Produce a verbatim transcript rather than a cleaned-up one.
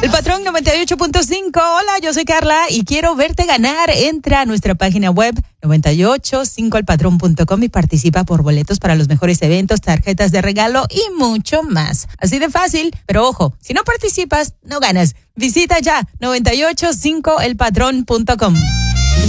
El Patrón noventa y ocho punto cinco. Hola, yo soy Carla y quiero verte ganar. Entra a nuestra página web noventa y ocho cinco el patrón punto com y participa por boletos para los mejores eventos, tarjetas de regalo y mucho más. Así de fácil, pero ojo, si no participas, no ganas. Visita ya noventa y ocho cinco el patrón punto com.